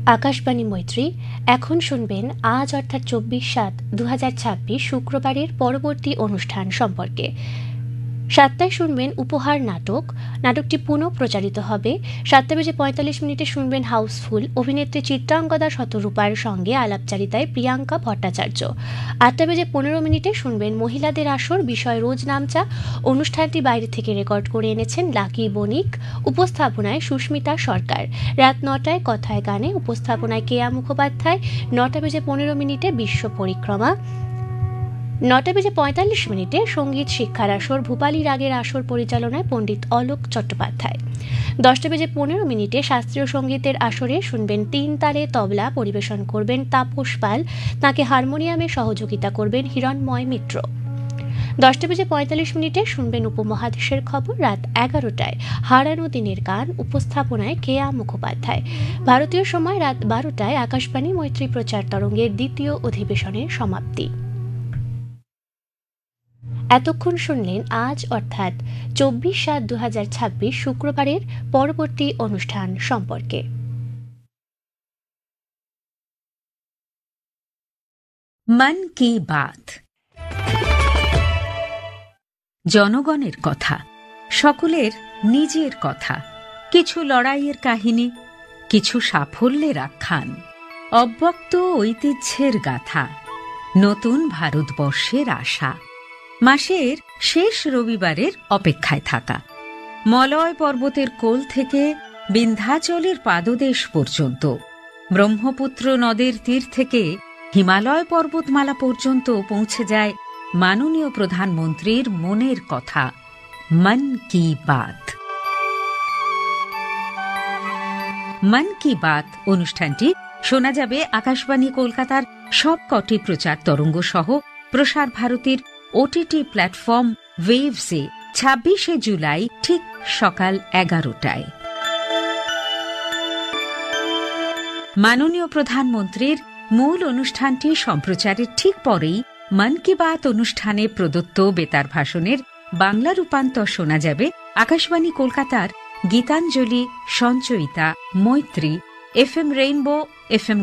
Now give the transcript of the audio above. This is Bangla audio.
আকাশবাণী মৈত্রী। এখন শুনবেন আজ অর্থাৎ 24/7/2026 শুক্রবারের পরবর্তী অনুষ্ঠান সম্পর্কে। 7টায় শুনবেন উপহার নাটক। নাটকটি পুনঃ প্রচারিত হবে। 7:45 শুনবেন হাউসফুল। অভিনেত্রী চিত্রাঙ্গদা শতরূপার সঙ্গে আলাপচারিতায় প্রিয়াঙ্কা ভট্টাচার্য। 8:15 শুনবেন মহিলাদের আসর, বিষয় রোজ নামচা। অনুষ্ঠানটি বাইরে থেকে রেকর্ড করে এনেছেন লাকি বণিক। উপস্থাপনায় সুস্মিতা সরকার। রাত 9টায় কথায় গানে, উপস্থাপনায় কেয়া মুখোপাধ্যায়। 9:15 বিশ্ব পরিক্রমা। 9:45 সঙ্গীত শিক্ষার আসর, ভূপালী রাগের আসর পরিচালনায় পণ্ডিত অলোক চট্টোপাধ্যায়। 10:15 শাস্ত্রীয় সঙ্গীতের আসরে শুনবেন তিন তারে তবলা, পরিবেশন করবেন তাপস পাল। তাঁকে হারমোনিয়ামে সহযোগিতা করবেন হিরণময় মিত্র। 10:45 শুনবেন উপমহাদেশের খবর। রাত 11টায় হারানো দিনের গান, উপস্থাপনায় কেয়া মুখোপাধ্যায়। ভারতীয় সময় রাত 12টায় আকাশবাণী মৈত্রী প্রচার তরঙ্গের দ্বিতীয় অধিবেশনের সমাপ্তি। এতক্ষণ শুনলেন আজ অর্থাৎ 24/7/2026 শুক্রবারের পরবর্তী অনুষ্ঠান সম্পর্কে। মন কি বাত, জনগণের কথা, সকলের নিজের কথা, কিছু লড়াইয়ের কাহিনী, কিছু সাফল্যের আখ্যান, অব্যক্ত ঐতিহ্যের গাথা, নতুন ভারতবর্ষের আশা, মাসের শেষ রবিবারের অপেক্ষায় থাকা, মলয় পর্বতের কোল থেকে বিন্ধ্যাচলের পাদদেশ পর্যন্ত, ব্রহ্মপুত্র নদের তীর থেকে হিমালয় পর্বতমালা পর্যন্ত পৌঁছে যায় মাননীয় প্রধানমন্ত্রীর মনের কথা। মন কি বাত। মন কি বাত অনুষ্ঠানটি শোনা যাবে আকাশবাণী কলকাতার সবকটি প্রচার তরঙ্গ সহ প্রসার ভারতীর ওটিটি প্ল্যাটফর্ম ওয়েভসে 26শে জুলাই ঠিক সকাল 11টায়। মাননীয় প্রধানমন্ত্রীর মূল অনুষ্ঠানটি সম্প্রচারের ঠিক পরেই মন কি বাত অনুষ্ঠানে প্রদত্ত বেতার ভাষণের বাংলা রূপান্তর শোনা যাবে আকাশবাণী কলকাতার গীতাঞ্জলি, সঞ্চয়িতা, মৈত্রী, FM রেইনবো, FM